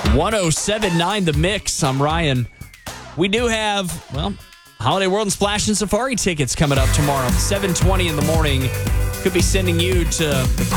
107.9 The Mix. I'm Ryan. We do have, Holiday World and Splash and Safari tickets coming up tomorrow. 7:20 in the morning. Could be sending you to the